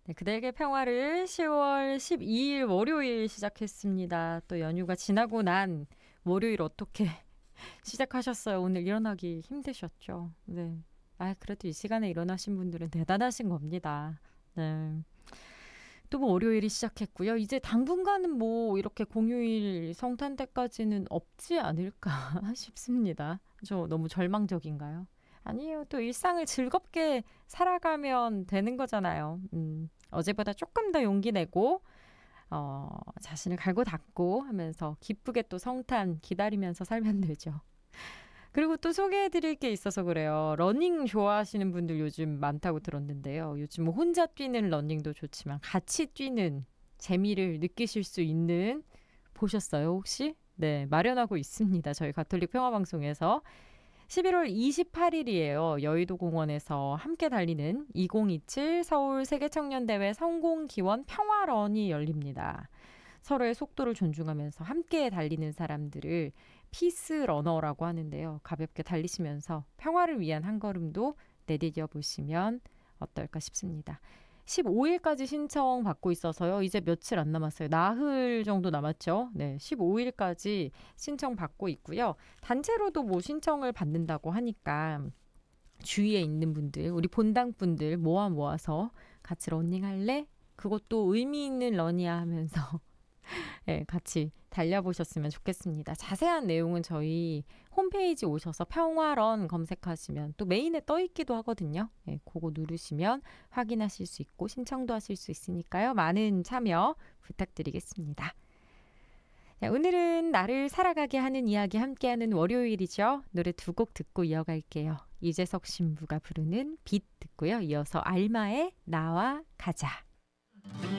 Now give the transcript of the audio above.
네, 그대에게 평화를 10월 12일 월요일 시작했습니다. 또 연휴가 지나고 난 월요일 어떻게 시작하셨어요? 오늘 일어나기 힘드셨죠? 네. 그래도 이 시간에 일어나신 분들은 대단하신 겁니다. 네. 또 뭐 월요일이 시작했고요. 이제 당분간은 뭐 이렇게 공휴일 성탄 때까지는 없지 않을까 싶습니다. 저 너무 절망적인가요? 아니에요. 또 일상을 즐겁게 살아가면 되는 거잖아요. 어제보다 조금 더 용기 내고 자신을 갈고 닦고 하면서 기쁘게 또 성탄 기다리면서 살면 되죠. 그리고 또 소개해드릴 게 있어서 그래요. 러닝 좋아하시는 분들 요즘 많다고 들었는데요. 요즘 뭐 혼자 뛰는 러닝도 좋지만 같이 뛰는 재미를 느끼실 수 있는 보셨어요 혹시? 네, 마련하고 있습니다. 저희 가톨릭 평화방송에서 11월 28일이에요. 여의도 공원에서 함께 달리는 2027 서울 세계청년대회 성공기원 평화런이 열립니다. 서로의 속도를 존중하면서 함께 달리는 사람들을 피스러너라고 하는데요. 가볍게 달리시면서 평화를 위한 한 걸음도 내디뎌 보시면 어떨까 싶습니다. 15일까지 신청 받고 있어서요. 이제 며칠 안 남았어요. 나흘 정도 남았죠. 네, 15일까지 신청 받고 있고요. 단체로도 뭐 신청을 받는다고 하니까 주위에 있는 분들, 우리 본당 분들 모아서 같이 러닝할래? 그것도 의미 있는 러니야 하면서 네, 같이 달려보셨으면 좋겠습니다. 자세한 내용은 저희 홈페이지 오셔서 평화런 검색하시면 또 메인에 떠있기도 하거든요. 네, 그거 누르시면 확인하실 수 있고 신청도 하실 수 있으니까요. 많은 참여 부탁드리겠습니다. 네, 오늘은 나를 살아가게 하는 이야기 함께하는 월요일이죠. 노래 두 곡 듣고 이어갈게요. 이재석 신부가 부르는 빛 듣고요. 이어서 알마의 나와 가자.